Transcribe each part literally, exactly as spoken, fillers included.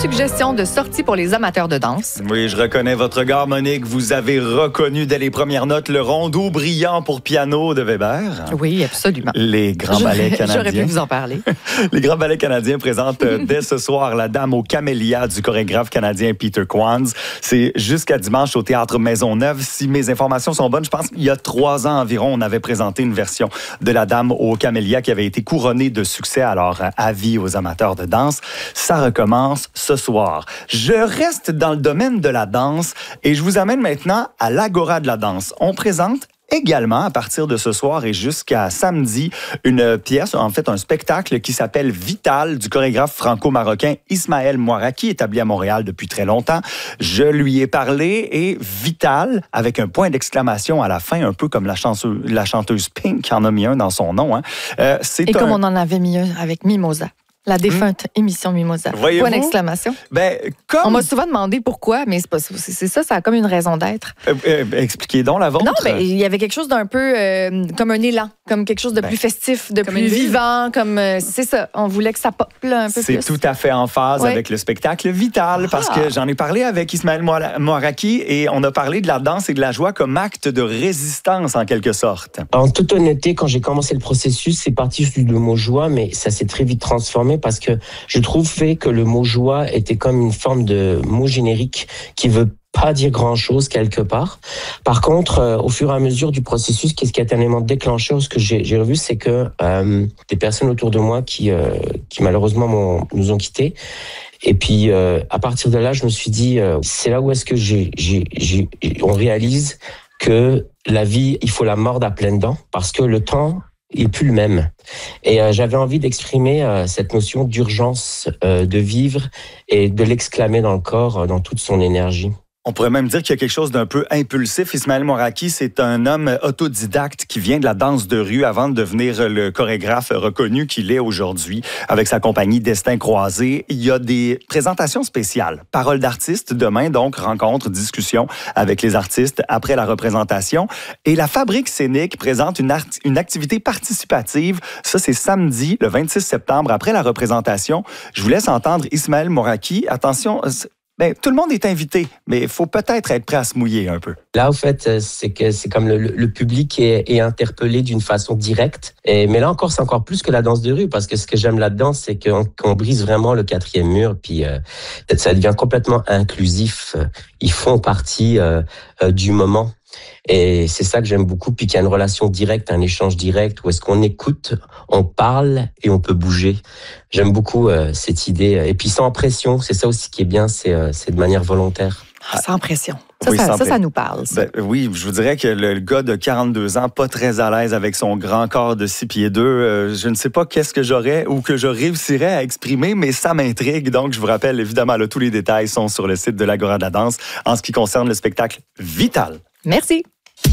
suggestions de sorties pour les amateurs de danse. Oui, je reconnais votre regard, Monique. Vous avez reconnu dès les premières notes le rondeau brillant pour piano de Weber. Oui, absolument. Les grands ballets canadiens. J'aurais pu vous en parler. Les grands ballets canadiens présentent dès ce soir La Dame aux camélias du chorégraphe canadien Peter Kwanz. C'est jusqu'à dimanche au Théâtre Maisonneuve. Si mes informations sont bonnes, je pense qu'il y a trois ans environ, on avait présenté une version de La Dame aux camélias qui avait été couronnée de succès. Alors, avis aux amateurs de danse, ça recommence ce soir. Je reste dans le domaine de la danse et je vous amène maintenant à l'Agora de la danse. On présente également, à partir de ce soir et jusqu'à samedi, une pièce, en fait un spectacle qui s'appelle Vital du chorégraphe franco-marocain Ismaël Moiraki, établi à Montréal depuis très longtemps. Je lui ai parlé et Vital, avec un point d'exclamation à la fin, un peu comme la, chanceuse, la chanteuse Pink qui en a mis un dans son nom. Hein. Euh, c'est et un... comme on en avait mis un avec Mimosa. La défunte mmh. émission Mimosa. Voyez-vous? Point d'exclamation. Ben, comme... On m'a souvent demandé pourquoi, mais c'est, pas, c'est, c'est ça, ça a comme une raison d'être. Euh, euh, expliquez donc la vôtre. Non, mais il y avait quelque chose d'un peu euh, comme un élan, comme quelque chose de ben, plus festif, de plus vivant, comme euh, c'est ça. On voulait que ça pop là, un peu c'est plus. C'est tout à fait en phase ouais. avec le spectacle Vital, parce ah. que j'en ai parlé avec Ismaël Moiraki et on a parlé de la danse et de la joie comme acte de résistance en quelque sorte. En toute honnêteté, quand j'ai commencé le processus, c'est parti du mot joie, mais ça s'est très vite transformé parce que je trouvais que le mot joie était comme une forme de mot générique qui veut pas dire grand-chose quelque part. Par contre, euh, au fur et à mesure du processus, qu'est-ce qui a été un élément déclencheur, ce que j'ai, j'ai revu, c'est que euh, des personnes autour de moi qui, euh, qui malheureusement m'ont, nous ont quittés. Et puis, euh, à partir de là, je me suis dit, euh, c'est là où est-ce que j'ai, j'ai, j'ai, on réalise que la vie, il faut la mordre à pleines dents, parce que le temps il n'est plus le même. Et euh, j'avais envie d'exprimer euh, cette notion d'urgence euh, de vivre et de l'exclamer dans le corps, euh, dans toute son énergie. On pourrait même dire qu'il y a quelque chose d'un peu impulsif. Ismaël Moiraki, c'est un homme autodidacte qui vient de la danse de rue avant de devenir le chorégraphe reconnu qu'il est aujourd'hui avec sa compagnie Destin Croisé. Il y a des présentations spéciales. Paroles d'artistes demain, donc rencontre, discussion avec les artistes après la représentation. Et la Fabrique scénique présente une, art- une activité participative. Ça, c'est samedi, le vingt-six septembre, après la représentation. Je vous laisse entendre Ismaël Moiraki. Attention... Bien, tout le monde est invité, mais il faut peut-être être prêt à se mouiller un peu. Là, au fait, c'est que c'est comme le, le public est, est interpellé d'une façon directe. Et, mais là encore, c'est encore plus que la danse de rue, parce que ce que j'aime là-dedans, c'est qu'on, qu'on brise vraiment le quatrième mur, puis euh, ça devient complètement inclusif. Ils font partie euh, euh, du moment. Et c'est ça que j'aime beaucoup, puis qu'il y a une relation directe, un échange direct, où est-ce qu'on écoute, on parle et on peut bouger. J'aime beaucoup euh, cette idée. Et puis sans pression, c'est ça aussi qui est bien, c'est, euh, c'est de manière volontaire. Ah, sans pression. Ça, oui, ça, sans ça, pré... ça nous parle. Ça. Ben, oui, je vous dirais que le gars de quarante-deux ans, pas très à l'aise avec son grand corps de six pieds deux, euh, je ne sais pas qu'est-ce que j'aurais ou que je réussirais à exprimer, mais ça m'intrigue. Donc, je vous rappelle, évidemment, là, tous les détails sont sur le site de l'Agora de la danse en ce qui concerne le spectacle Vital. Merci.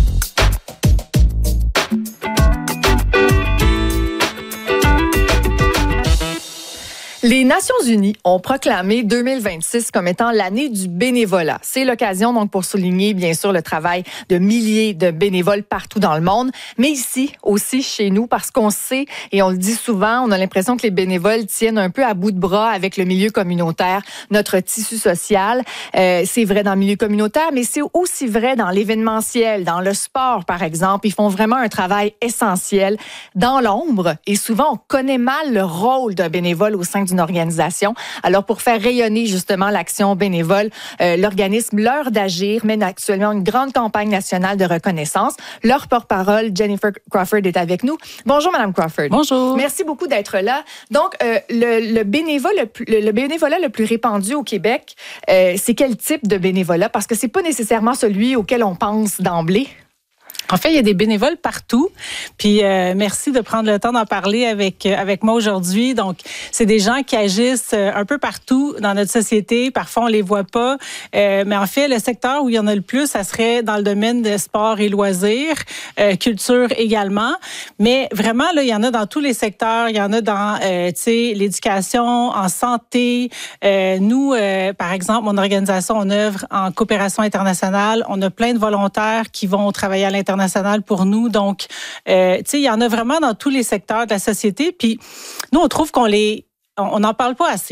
Les Nations unies ont proclamé deux mille vingt-six comme étant l'année du bénévolat. C'est l'occasion donc pour souligner bien sûr le travail de milliers de bénévoles partout dans le monde, mais ici aussi chez nous parce qu'on sait et on le dit souvent, on a l'impression que les bénévoles tiennent un peu à bout de bras avec le milieu communautaire, notre tissu social. Euh, c'est vrai dans le milieu communautaire, mais c'est aussi vrai dans l'événementiel, dans le sport par exemple. Ils font vraiment un travail essentiel dans l'ombre et souvent on connaît mal le rôle d'un bénévole au sein d'une organisation. Alors, pour faire rayonner justement l'action bénévole, euh, l'organisme L'Heure d'agir mène actuellement une grande campagne nationale de reconnaissance. Leur porte-parole, Jennifer Crawford, est avec nous. Bonjour, Madame Crawford. Bonjour. Merci beaucoup d'être là. Donc, euh, le, le, bénévole, le, plus, le, le bénévolat le plus répandu au Québec, euh, c'est quel type de bénévolat? Parce que c'est pas nécessairement celui auquel on pense d'emblée. En fait, il y a des bénévoles partout. Puis euh, merci de prendre le temps d'en parler avec avec moi aujourd'hui. Donc, c'est des gens qui agissent un peu partout dans notre société. Parfois, on les voit pas. Euh, mais en fait, le secteur où il y en a le plus, ça serait dans le domaine de sport et loisirs, euh, culture également. Mais vraiment, là, il y en a dans tous les secteurs. Il y en a dans, euh, tu sais, l'éducation, en santé. Euh, nous, euh, par exemple, mon organisation, on œuvre en coopération internationale. On a plein de volontaires qui vont travailler à l'international pour nous. Donc, euh, tu sais, il y en a vraiment dans tous les secteurs de la société. Puis, nous, on trouve qu'on les, on n'en parle pas assez.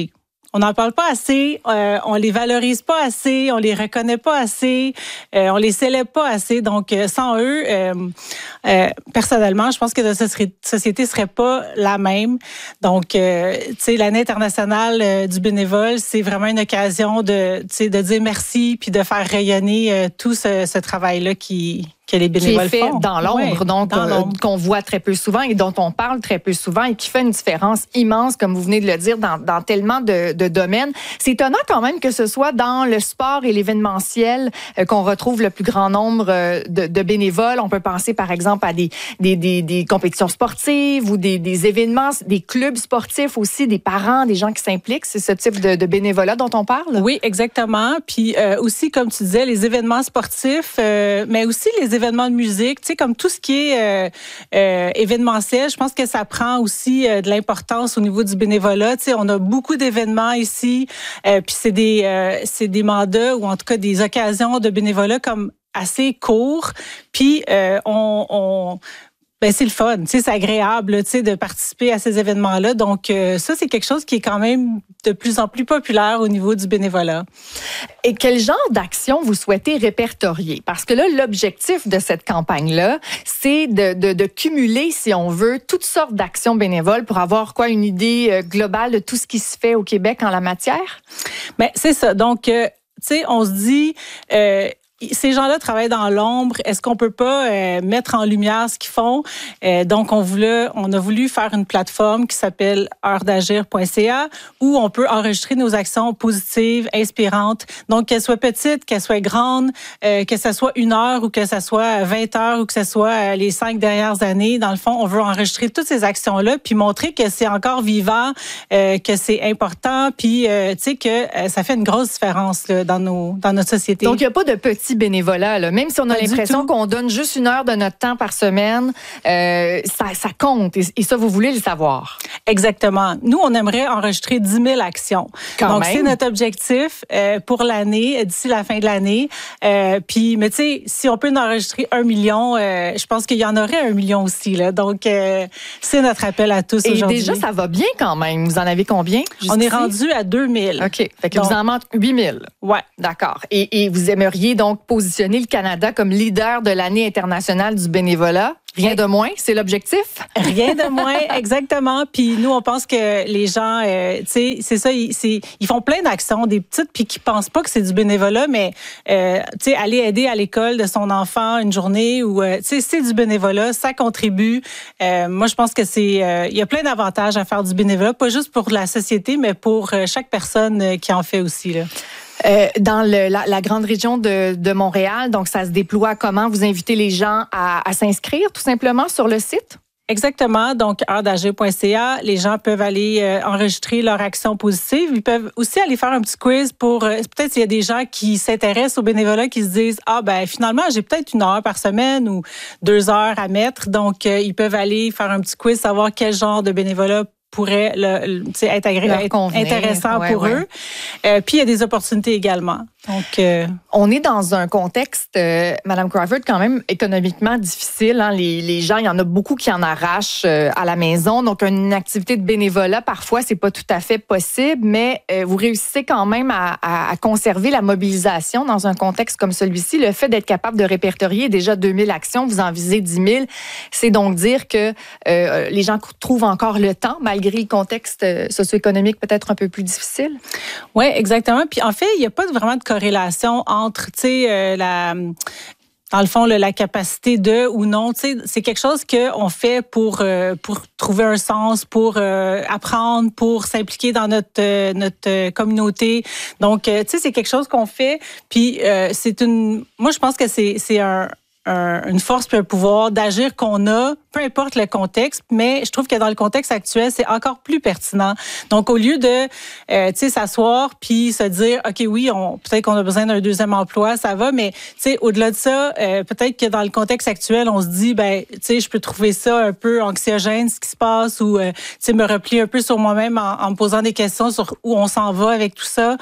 On n'en parle pas assez, euh, on les valorise pas assez, on les reconnaît pas assez, euh, on les célèbre pas assez. Donc, euh, sans eux, euh, euh, personnellement, je pense que notre société serait pas la même. Donc, euh, tu sais, l'année internationale euh, du bénévole, c'est vraiment une occasion de, tu sais, de dire merci puis de faire rayonner euh, tout ce, ce travail-là qui que les bénévoles qui est fait font. dans l'ombre, ouais, donc dans euh, l'ombre. qu'on voit très peu souvent et dont on parle très peu souvent et qui fait une différence immense, comme vous venez de le dire, dans, dans tellement de, de domaines. C'est étonnant quand même que ce soit dans le sport et l'événementiel euh, qu'on retrouve le plus grand nombre euh, de, de bénévoles. On peut penser par exemple à des, des, des, des compétitions sportives ou des, des événements, des clubs sportifs aussi, des parents, des gens qui s'impliquent. C'est ce type de, de bénévolat dont on parle? Oui, exactement. Puis euh, aussi, comme tu disais, les événements sportifs, euh, mais aussi les événements de musique, tu sais, comme tout ce qui est euh, euh, événementiel, je pense que ça prend aussi euh, de l'importance au niveau du bénévolat. Tu sais, on a beaucoup d'événements ici, euh, puis c'est des, euh, c'est des mandats ou en tout cas des occasions de bénévolat comme assez courts, puis euh, on... on Ben c'est le fun, tu sais, c'est agréable, tu sais, de participer à ces événements-là. Donc euh, ça, c'est quelque chose qui est quand même de plus en plus populaire au niveau du bénévolat. Et quel genre d'action vous souhaitez répertorier? Parce que là, l'objectif de cette campagne-là, c'est de, de, de cumuler, si on veut, toutes sortes d'actions bénévoles pour avoir quoi, une idée globale de tout ce qui se fait au Québec en la matière? Ben c'est ça. Donc, euh, tu sais, on se dit. Euh, Ces gens-là travaillent dans l'ombre. Est-ce qu'on peut pas euh, mettre en lumière ce qu'ils font? Euh, donc, on voulait, on a voulu faire une plateforme qui s'appelle heure d'agir point c a où on peut enregistrer nos actions positives, inspirantes. Donc, qu'elles soient petites, qu'elles soient grandes, euh, que ça soit une heure ou que ça soit vingt heures ou que ce soit les cinq dernières années. Dans le fond, on veut enregistrer toutes ces actions-là puis montrer que c'est encore vivant, euh, que c'est important, puis euh, tu sais que euh, ça fait une grosse différence là, dans nos dans notre société. Donc, il n'y a pas de petit bénévolat, là. Même si on a Pas du l'impression tout. qu'on donne juste une heure de notre temps par semaine, euh, ça, ça compte. Et, et ça, vous voulez le savoir. Exactement. Nous, on aimerait enregistrer dix mille actions. Quand Donc, même. c'est notre objectif euh, pour l'année, d'ici la fin de l'année. Euh, puis, mais tu sais, si on peut en enregistrer un million, euh, je pense qu'il y en aurait un million aussi. Là. Donc, euh, c'est notre appel à tous Et aujourd'hui. déjà, ça va bien quand même. Vous en avez combien? On est jusqu'ici? rendu à deux mille. OK. Fait que Donc, vous en manque huit mille. Ouais. D'accord. Et, et vous aimeriez donc positionner le Canada comme leader de l'année internationale du bénévolat? Rien de moins, c'est l'objectif? Rien de moins, exactement. Puis nous, on pense que les gens, euh, tu sais, c'est ça, ils, c'est, ils font plein d'actions, des petites, puis qui pensent pas que c'est du bénévolat, mais, euh, tu sais, aller aider à l'école de son enfant une journée ou, euh, tu sais, c'est du bénévolat, ça contribue. Euh, moi, je pense que c'est, euh, il y a plein d'avantages à faire du bénévolat, pas juste pour la société, mais pour euh, chaque personne euh, qui en fait aussi, là. Euh, dans le, la, la grande région de, de Montréal, donc ça se déploie comment? Vous invitez les gens à, à s'inscrire tout simplement sur le site? Exactement. Donc, heure d'agir point c a, les gens peuvent aller euh, enregistrer leur action positive. Ils peuvent aussi aller faire un petit quiz pour, euh, peut-être s'il y a des gens qui s'intéressent au bénévolat, qui se disent, ah ben finalement, j'ai peut-être une heure par semaine ou deux heures à mettre. Donc, euh, ils peuvent aller faire un petit quiz, savoir quel genre de bénévolat pourrait le, le, être, agré- être intéressant ouais, pour ouais. eux. Euh, puis, il y a des opportunités également. Donc, euh... on est dans un contexte, euh, Madame Crawford, quand même économiquement difficile. Hein? Les, les gens, il y en a beaucoup qui en arrachent euh, à la maison. Donc, une activité de bénévolat, parfois, c'est pas tout à fait possible, mais euh, vous réussissez quand même à, à, à conserver la mobilisation dans un contexte comme celui-ci. Le fait d'être capable de répertorier déjà deux mille actions, vous en visez dix mille, c'est donc dire que euh, les gens trouvent encore le temps, malgré le contexte socio-économique peut-être un peu plus difficile. Oui, exactement. Puis en fait, il n'y a pas vraiment de corrélation entre, tu sais, euh, la... Dans le fond, là, la capacité de ou non, tu sais, c'est quelque chose qu'on fait pour euh, pour trouver un sens, pour euh, apprendre, pour s'impliquer dans notre euh, notre communauté. Donc, euh, tu sais, c'est quelque chose qu'on fait. Puis euh, c'est une, moi, je pense que c'est c'est un Un, une force puis un pouvoir d'agir qu'on a, peu importe le contexte, mais je trouve que dans le contexte actuel, c'est encore plus pertinent. Donc, au lieu de, euh, tu sais, s'asseoir puis se dire, OK, oui, on, peut-être qu'on a besoin d'un deuxième emploi, ça va, mais, tu sais, au-delà de ça, euh, peut-être que dans le contexte actuel, on se dit, ben, tu sais, je peux trouver ça un peu anxiogène, ce qui se passe, ou, euh, tu sais, me replier un peu sur moi-même en, en me posant des questions sur où on s'en va avec tout ça.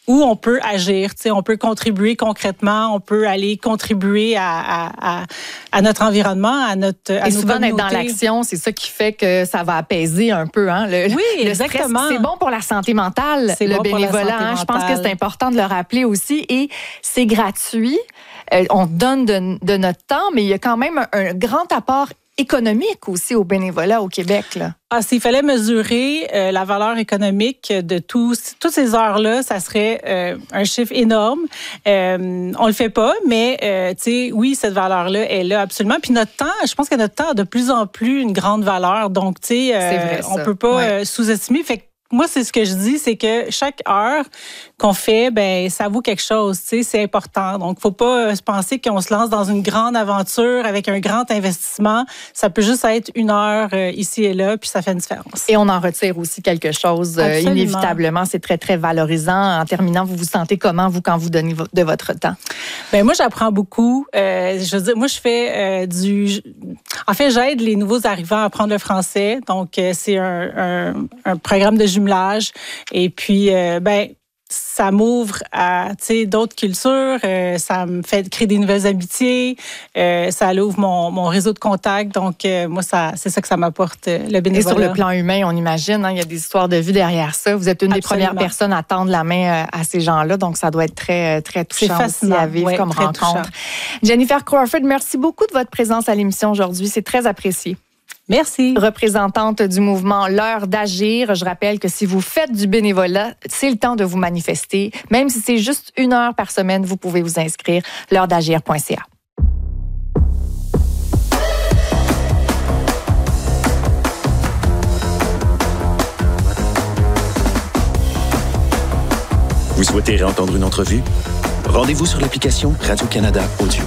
où on peut agir, tu sais, on peut contribuer concrètement, on peut aller contribuer à, à, à, à notre environnement, à notre à Et nos souvent, communautés. d'être dans l'action, c'est ça qui fait que ça va apaiser un peu. Hein, le, oui, le exactement. stress. C'est bon pour la santé mentale, c'est le bon bénévolat. pour la santé hein, je pense que mentale. c'est important de le rappeler aussi. Et c'est gratuit. Euh, on donne de, de notre temps, mais il y a quand même un, un grand apport économique aussi au bénévolat au Québec. Là. Ah, s'il fallait mesurer euh, la valeur économique de tous, toutes ces heures-là, ça serait euh, un chiffre énorme. Euh, on le fait pas, mais euh, tu sais, oui, cette valeur-là est là absolument. Puis notre temps, je pense que notre temps a de plus en plus une grande valeur. Donc, tu sais, euh, on peut pas ouais. euh, sous-estimer. Fait que moi, c'est ce que je dis, c'est que chaque heure qu'on fait, ben ça vaut quelque chose, tu sais, c'est important. Donc, faut pas se penser qu'on se lance dans une grande aventure avec un grand investissement. Ça peut juste être une heure euh, ici et là, puis ça fait une différence. Et on en retire aussi quelque chose, euh, inévitablement. C'est très, très valorisant. En terminant, vous vous sentez comment, vous, quand vous donnez de votre temps? Ben moi, j'apprends beaucoup. Euh, je veux dire, moi, je fais euh, du... En fait, j'aide les nouveaux arrivants à apprendre le français. Donc, euh, c'est un, un, un programme de jumelage. Et puis, euh, ben ça m'ouvre à d'autres cultures, euh, ça me fait créer des nouvelles amitiés, euh, ça ouvre mon, mon réseau de contacts. Donc, euh, moi, ça, c'est ça que ça m'apporte, euh, le bénévolat. Et sur le plan humain, on imagine, hein, il y a des histoires de vie derrière ça. Vous êtes une Absolument. des premières personnes à tendre la main à ces gens-là, donc ça doit être très, très touchant aussi à vivre ouais, comme rencontre. Touchant. Jennifer Crawford, merci beaucoup de votre présence à l'émission aujourd'hui. C'est très apprécié. Merci. Représentante du mouvement L'heure d'agir. Je rappelle que si vous faites du bénévolat, c'est le temps de vous manifester. Même si c'est juste une heure par semaine, vous pouvez vous inscrire. l'heure d'agir point c a. Vous souhaitez réentendre une entrevue? Rendez-vous sur l'application Radio-Canada Audio.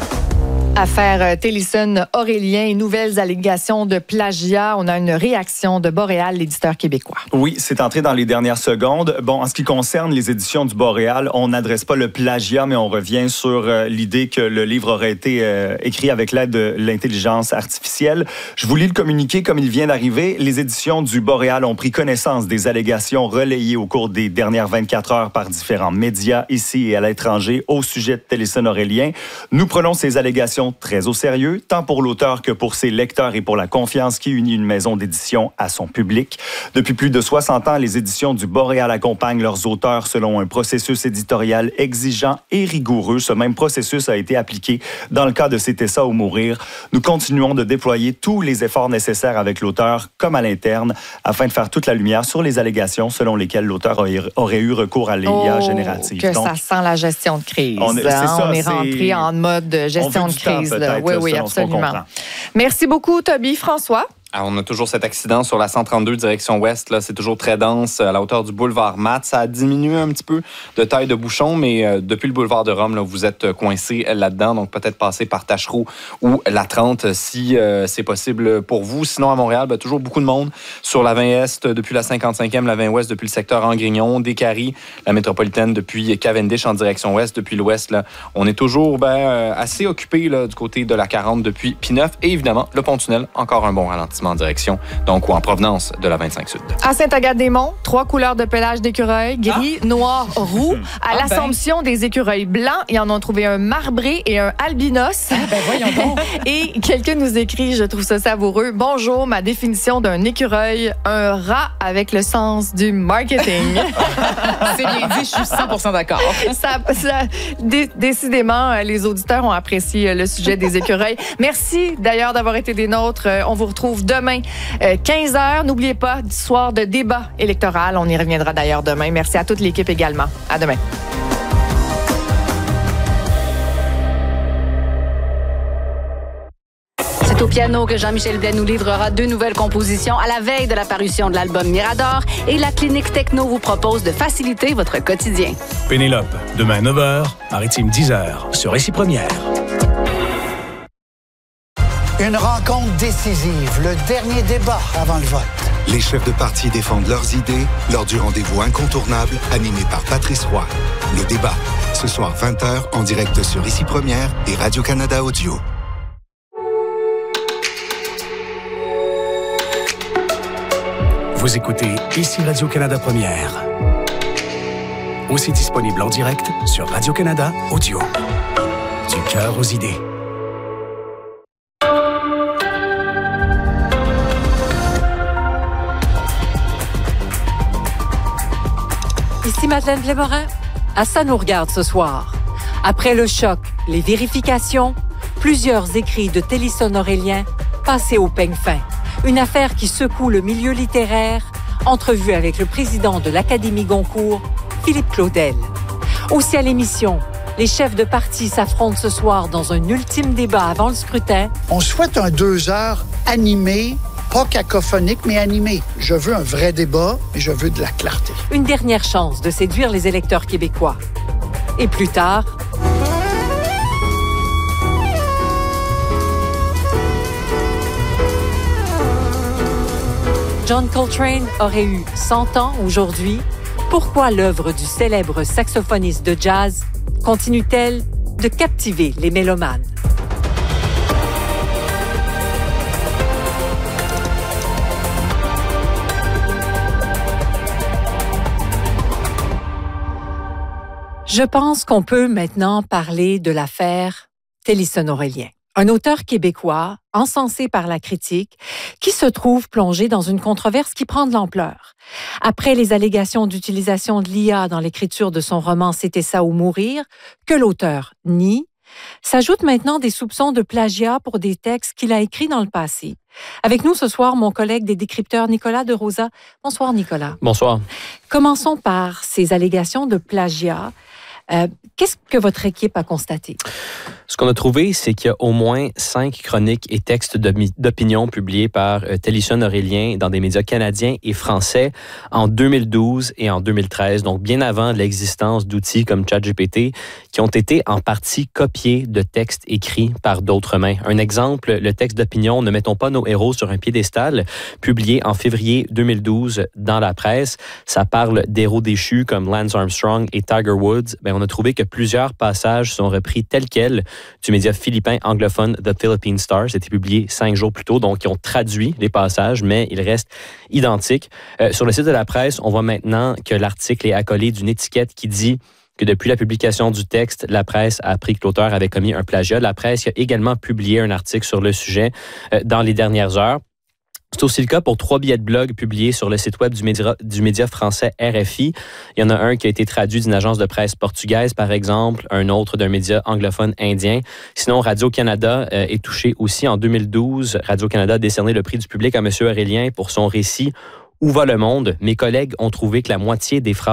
Affaire Télésson-Aurélien et nouvelles allégations de plagiat. On a une réaction de Boréal, l'éditeur québécois. Oui, c'est entré dans les dernières secondes. Bon, en ce qui concerne les éditions du Boréal, on n'adresse pas le plagiat, mais on revient sur euh, l'idée que le livre aurait été euh, écrit avec l'aide de l'intelligence artificielle. Je vous lis le communiqué comme il vient d'arriver. Les éditions du Boréal ont pris connaissance des allégations relayées au cours des dernières vingt-quatre heures par différents médias ici et à l'étranger au sujet de Télésson-Aurélien. Nous prenons ces allégations très au sérieux, tant pour l'auteur que pour ses lecteurs et pour la confiance qui unit une maison d'édition à son public. Depuis plus de soixante ans, les éditions du Boréal accompagnent leurs auteurs selon un processus éditorial exigeant et rigoureux. Ce même processus a été appliqué dans le cas de C'était ça ou mourir. Nous continuons de déployer tous les efforts nécessaires avec l'auteur comme à l'interne afin de faire toute la lumière sur les allégations selon lesquelles l'auteur aurait eu recours à l'I A oh, générative. Que Donc, ça sent la gestion de crise. On est, c'est ça, on est c'est... rentré en mode gestion de crise. Là. Oui, oui, absolument. Merci beaucoup, Toby. François? Alors, on a toujours cet accident sur la cent trente-deux direction ouest. Là, c'est toujours très dense à la hauteur du boulevard Matt. Ça a diminué un petit peu de taille de bouchon, mais euh, depuis le boulevard de Rome, là, vous êtes coincé là-dedans. Donc, peut-être passer par Tachereau ou la trente si euh, c'est possible pour vous. Sinon, à Montréal, ben, toujours beaucoup de monde sur la vingt Est depuis la cinquante-cinquième, la vingt Ouest depuis le secteur Angrignon, Descaries, la métropolitaine depuis Cavendish en direction ouest, depuis l'ouest. Là, on est toujours ben, euh, assez occupé là, du côté de la quarante depuis P-neuf. Et évidemment, le pont-tunnel, encore un bon ralentissement en direction, donc ou en provenance de la vingt-cinq Sud. À Saint-Agathe-des-Monts, trois couleurs de pelage d'écureuils, gris, ah. noir, roux. À ah l'Assomption, ben. des écureuils blancs. Ils en ont trouvé un marbré et un albinos. Ah ben voyons donc. Et quelqu'un nous écrit, je trouve ça savoureux. Bonjour, ma définition d'un écureuil, un rat avec le sens du marketing. C'est bien dit, je suis cent pour cent d'accord. Ça, ça, dé, décidément, les auditeurs ont apprécié le sujet des écureuils. Merci d'ailleurs d'avoir été des nôtres. On vous retrouve demain. Demain, quinze heures. N'oubliez pas, du soir de débat électoral. On y reviendra d'ailleurs demain. Merci à toute l'équipe également. À demain. C'est au piano que Jean-Michel Blais nous livrera deux nouvelles compositions à la veille de la parution de l'album Mirador et la Clinique Techno vous propose de faciliter votre quotidien. Pénélope, demain neuf heures, Maritime dix heures, sur Ici Première. Une rencontre décisive, le dernier débat avant le vote. Les chefs de parti défendent leurs idées lors du rendez-vous incontournable animé par Patrice Roy. Le débat, ce soir vingt heures en direct sur Ici Première et Radio-Canada Audio. Vous écoutez Ici Radio-Canada Première. Aussi disponible en direct sur Radio-Canada Audio. Du cœur aux idées. Ici Madeleine Blémorin. À ça nous regarde ce soir. Après le choc, les vérifications, plusieurs écrits de Télisson-Aurélien passés au peigne fin. Une affaire qui secoue le milieu littéraire. Entrevue avec le président de l'Académie Goncourt, Philippe Claudel. Aussi à l'émission, les chefs de parti s'affrontent ce soir dans un ultime débat avant le scrutin. On souhaite un deux heures animé, pas cacophonique, mais animé. Je veux un vrai débat et je veux de la clarté. Une dernière chance de séduire les électeurs québécois. Et plus tard... John Coltrane aurait eu cent ans aujourd'hui. Pourquoi l'œuvre du célèbre saxophoniste de jazz continue-t-elle de captiver les mélomanes? Je pense qu'on peut maintenant parler de l'affaire Télisson-Aurélien. Un auteur québécois, encensé par la critique, qui se trouve plongé dans une controverse qui prend de l'ampleur. Après les allégations d'utilisation de l'I A dans l'écriture de son roman « C'était ça ou mourir », que l'auteur nie, s'ajoutent maintenant des soupçons de plagiat pour des textes qu'il a écrits dans le passé. Avec nous ce soir, mon collègue des décrypteurs Nicolas De Rosa. Bonsoir Nicolas. Bonsoir. Commençons par ces allégations de plagiat. Euh, qu'est-ce que votre équipe a constaté? Ce qu'on a trouvé, c'est qu'il y a au moins cinq chroniques et textes d'opinion publiés par euh, Télisson-Aurélien dans des médias canadiens et français en deux mille douze et en deux mille treize, donc bien avant l'existence d'outils comme ChatGPT, qui ont été en partie copiés de textes écrits par d'autres mains. Un exemple, le texte d'opinion « Ne mettons pas nos héros sur un piédestal », publié en février deux mille douze dans la presse. Ça parle d'héros déchus comme Lance Armstrong et Tiger Woods. Bien, on a trouvé que plusieurs passages sont repris tels quels du média philippin anglophone The Philippine Star. C'était publié cinq jours plus tôt, donc ils ont traduit les passages, mais ils restent identiques. Euh, sur le site de la presse, on voit maintenant que l'article est accolé d'une étiquette qui dit que depuis la publication du texte, la presse a appris que l'auteur avait commis un plagiat. La presse a également publié un article sur le sujet euh, dans les dernières heures. C'est aussi le cas pour trois billets de blog publiés sur le site web du média, du média français R F I. Il y en a un qui a été traduit d'une agence de presse portugaise, par exemple, un autre d'un média anglophone indien. Sinon, Radio-Canada euh, est touché aussi en deux mille douze. Radio-Canada a décerné le prix du public à M. Aurélien pour son récit « Où va le monde ?» Mes collègues ont trouvé que la moitié des phrases